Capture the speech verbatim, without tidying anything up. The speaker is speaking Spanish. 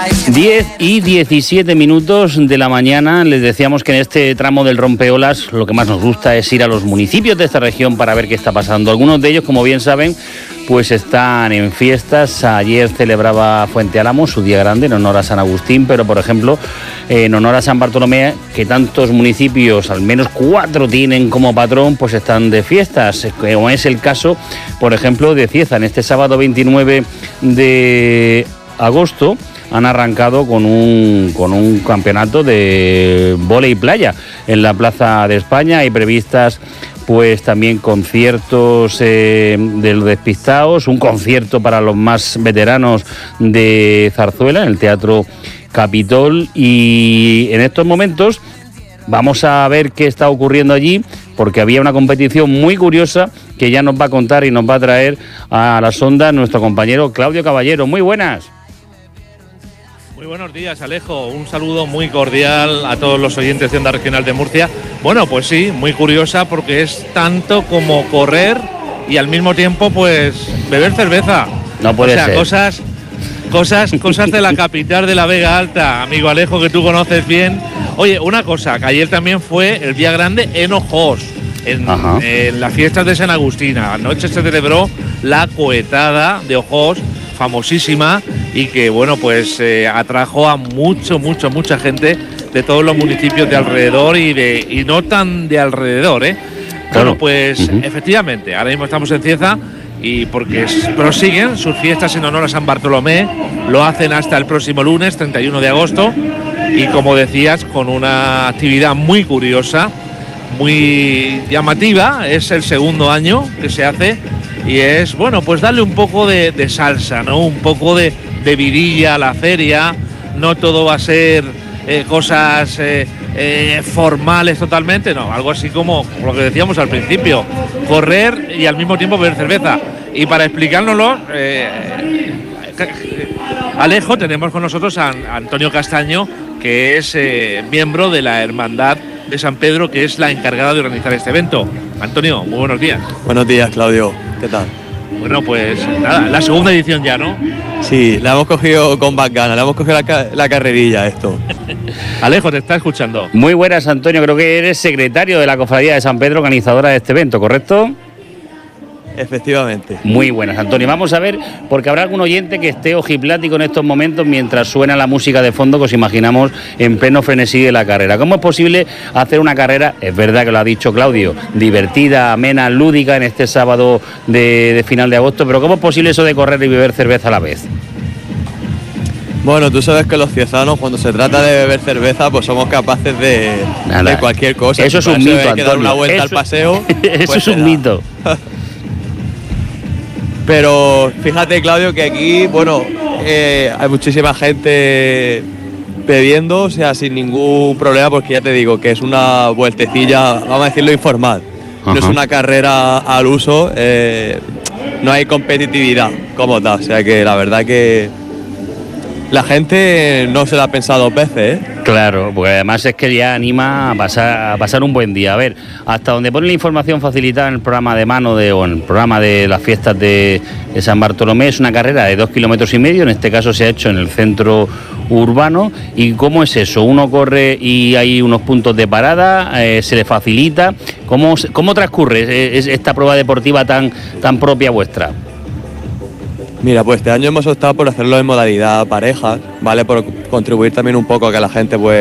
diez y diecisiete minutos de la mañana. Les decíamos que en este tramo del Rompeolas lo que más nos gusta es ir a los municipios de esta región para ver qué está pasando. Algunos de ellos, como bien saben, pues están en fiestas. Ayer celebraba Fuente Álamo su día grande en honor a San Agustín, pero por ejemplo en honor a San Bartolomé, que tantos municipios, al menos cuatro, tienen como patrón, pues están de fiestas, como es el caso, por ejemplo, de Cieza. En este sábado veintinueve de agosto han arrancado con un, con un campeonato de vóley playa en la Plaza de España. Hay previstas pues también conciertos eh, de los despistados, un concierto para los más veteranos de zarzuela en el Teatro Capitol, y en estos momentos vamos a ver qué está ocurriendo allí, porque había una competición muy curiosa que ya nos va a contar y nos va a traer a las ondas nuestro compañero Claudio Caballero. Muy buenas. Muy buenos días, Alejo. Un saludo muy cordial a todos los oyentes de Onda Regional de Murcia. Bueno, pues sí, muy curiosa porque es tanto como correr y al mismo tiempo pues beber cerveza. No puede ser. O sea, ser. cosas, cosas, cosas de la capital de la Vega Alta, amigo Alejo, que tú conoces bien. Oye, una cosa, que ayer también fue el día grande en Ojos, en, en las fiestas de San Agustín. Anoche se celebró la coetada de Ojos, famosísima, y que bueno pues eh, atrajo a mucho, mucho, mucha gente de todos los municipios de alrededor y de y no tan de alrededor, ¿eh? Claro. Bueno, pues uh-huh. efectivamente, ahora mismo estamos en Cieza y porque prosiguen sus fiestas en honor a San Bartolomé, lo hacen hasta el próximo lunes, treinta y uno de agosto, y como decías, con una actividad muy curiosa, muy llamativa. Es el segundo año que se hace y es, bueno, pues darle un poco de, de salsa, ¿no? Un poco de, de vidilla a la feria. No todo va a ser eh, cosas eh, eh, formales totalmente, no, algo así como lo que decíamos al principio, correr y al mismo tiempo beber cerveza. Y para explicárnoslo, eh, Alejo, tenemos con nosotros a Antonio Castaño, que es eh, miembro de la Hermandad de San Pedro, que es la encargada de organizar este evento. Antonio, muy buenos días. Buenos días, Claudio. ¿Qué tal? Bueno, pues nada, la segunda edición ya, ¿no? Sí, la hemos cogido con más ganas, la hemos cogido la, ca- la carrerilla esto. Alejo, te está escuchando. Muy buenas, Antonio. Creo que eres secretario de la Cofradía de San Pedro, organizadora de este evento, ¿correcto? Efectivamente. Muy buenas, Antonio. Vamos a ver, porque habrá algún oyente que esté ojiplático en estos momentos mientras suena la música de fondo que os imaginamos en pleno frenesí de la carrera. ¿Cómo es posible hacer una carrera, es verdad que lo ha dicho Claudio, divertida, amena, lúdica en este sábado de, de final de agosto, pero cómo es posible eso de correr y beber cerveza a la vez? Bueno, tú sabes que los ciezanos, cuando se trata de beber cerveza, pues somos capaces de, de cualquier cosa. Eso es un mito, Antonio. Hay que dar una vuelta eso, al paseo. Eso pues es un mito. Pero fíjate, Claudio, que aquí, bueno, eh, hay muchísima gente bebiendo, o sea, sin ningún problema, porque ya te digo que es una vueltecilla, vamos a decirlo, informal. Ajá. No es una carrera al uso, eh, no hay competitividad como tal, o sea que la verdad que la gente no se la ha pensado dos veces, ¿eh? Claro, porque además es que ya anima a pasar, a pasar un buen día. A ver, hasta donde pone la información facilitada en el programa de mano de, o en el programa de las fiestas de, de San Bartolomé, es una carrera de dos kilómetros y medio, en este caso se ha hecho en el centro urbano. ¿Y cómo es eso? Uno corre y hay unos puntos de parada, eh, se le facilita. ¿Cómo, cómo transcurre esta prueba deportiva tan, tan propia vuestra? Mira, pues este año hemos optado por hacerlo en modalidad pareja, ¿vale? Por contribuir también un poco a que la gente pues